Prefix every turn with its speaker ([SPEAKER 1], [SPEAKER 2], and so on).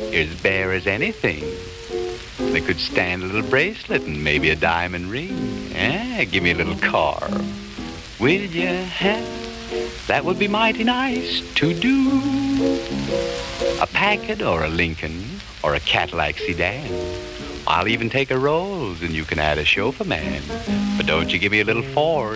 [SPEAKER 1] You're as bare as anything. They could stand a little bracelet and maybe a diamond ring. Give me a little car. Will you have? That would be mighty nice to do. A Packard or a Lincoln or a Cadillac sedan. I'll even take a Rolls and you can add a chauffeur man. But don't you give me a little Ford.